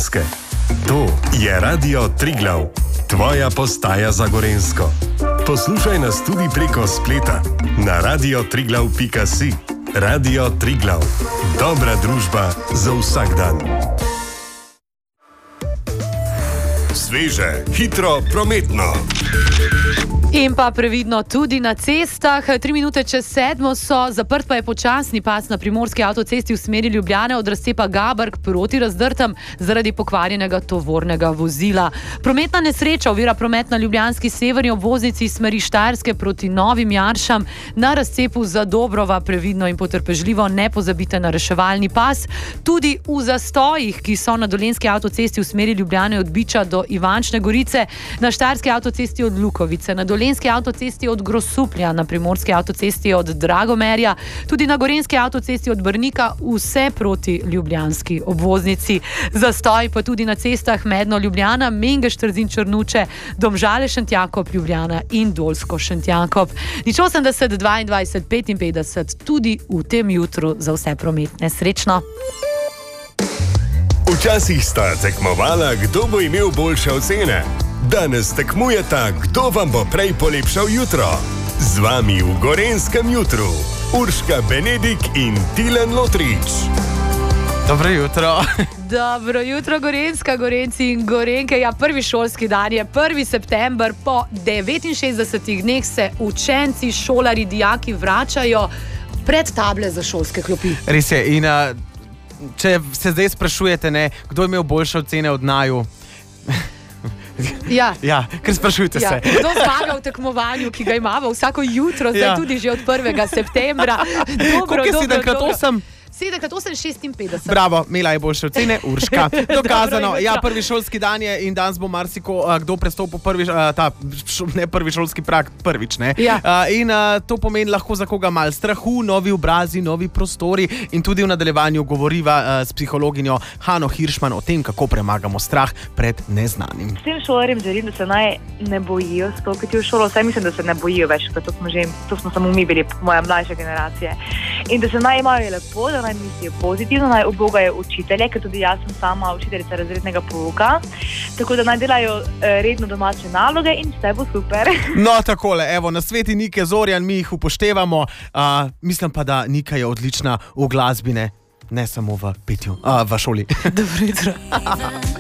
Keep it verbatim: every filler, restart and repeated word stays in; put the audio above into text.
Gorenjske. To je Radio Triglav, tvoja postaja za Gorenjsko. Poslušaj nas tudi preko spleta na radio triglav pika si. Radio Triglav, dobra družba za vsak dan. Sveže, hitro, prometno. In pa previdno tudi na cestah. Tri minute čez sedmo so, zaprt pa je počasni pas na primorski avtocesti v smeri Ljubljane od razcepa Gaberg proti Razdrtam zaradi pokvarjenega tovornega vozila. Prometna nesreča ovira promet na ljubljanski severni obvoznici iz smeri Štajerske proti Novim Jaršam. Na razcepu Zadobrova previdno in potrpežljivo ne pozabite na reševalni pas. Tudi v zastojih, ki so na dolenjski avtocesti v smeri Ljubljane od Biča do Ivančne Gorice, na štajerski avtocesti od Lukovice, na dolenjski avtocesti od Grosuplja, na primorski avtocesti od Dragomerja, tudi na gorenjski avtocesti od Brnika, vse proti ljubljanski obvoznici. Zastoj pa tudi na cestah Medno Ljubljana, Mengeš Trzin Črnuče, Domžale Šentjakob Ljubljana in Dolsko Šentjakob. Nič osemdeset dvaindvajset petinpetdeset tudi v tem jutru za vse prometne. Srečno! Včasih sta tekmovala, kdo bo imel boljše ocene. Danes tekmujeta, kdo vam bo prej polepšal jutro. Z vami v Gorenjskem jutru Urška Benedik in Tilen Lotrič. Dobro jutro. Dobro jutro, Gorenjska, Gorenjci in Gorenjke. Ja, prvi šolski dan je prvi september. Po devetinšestdesetih dneh se učenci, šolari, dijaki vračajo pred table za šolske klopi. Res je. In uh, če se zdaj sprašujete, ne, kdo je imel boljše ocene od naju? Ja. Ja, ker sprašujte ja. se. Kdo zmaga v tekmovanju, ki ga imamo vsako jutro, zdaj ja. Tudi že od prvega septembra. Dobro, Koliko dobro, si dekrat dobro. osem? sedemkrat osem šestinpetdeset. Bravo, imela je boljše ocene, Urška. Dokazano. Ja, prvi šolski dan je in danes bo marsiko uh, kdo prestopil prvi, uh, ta, šo, ne prvi šolski prag, prvič, ne. Ja. Uh, in uh, to pomeni lahko za koga malo strahu, novi obrazi, novi prostori in tudi v nadaljevanju govoriva uh, s psihologinjo Hano Hiršman o tem, kako premagamo strah pred neznanim. Vsem šolarjem želim, da se naj ne bojijo stopiti v šolo. Vsaj mislim, da se ne bojijo več, to smo, že, to smo samo mi bili, moja mlajša generacija. In da se naj imajo lepo, da naj mislijo pozitivno, naj ubogajo učitelje, ker tudi jaz sem sama učiteljica razrednega pouka, tako da naj delajo eh, redno domače naloge in vse bo super. No, takole, evo, na sveti Nike Zorjan, mi jih upoštevamo, uh, mislim pa, da Nika je odlična v glasbi, ne, ne samo v petju, uh, v šoli. Dobro jutro.